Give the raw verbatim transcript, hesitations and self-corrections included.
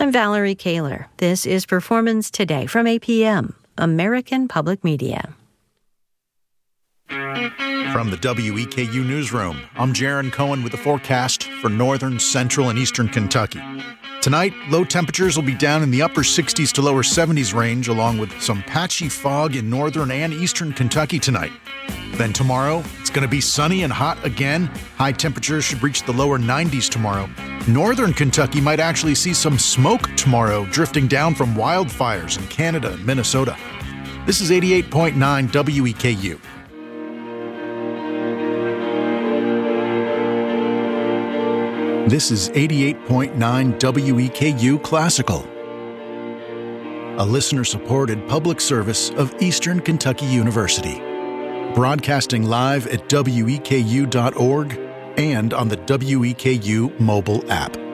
I'm Valerie Kaler. This is Performance Today from A P M, American Public Media. From the W E K U Newsroom, I'm Jaron Cohen with the forecast for northern, central, and eastern Kentucky. Tonight, low temperatures will be down in the upper sixties to lower seventies range, along with some patchy fog in northern and eastern Kentucky tonight. Then tomorrow, it's going to be sunny and hot again. High temperatures should reach the lower nineties tomorrow. Northern Kentucky might actually see some smoke tomorrow, drifting down from wildfires in Canada and Minnesota. This is eighty-eight point nine W E K U. This is eighty-eight point nine W E K U Classical, a listener-supported public service of Eastern Kentucky University, broadcasting live at W E K U dot org and on the W E K U mobile app.